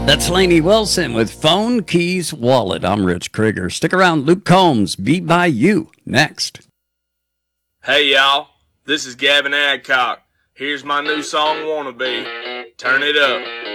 That's Lainey Wilson with Phone Keys Wallet. I'm Rich Krieger. Stick around. Luke Combs, Beat by You, next. Hey y'all, this is Gavin Adcock. Here's my new song, Wannabe. Turn it up.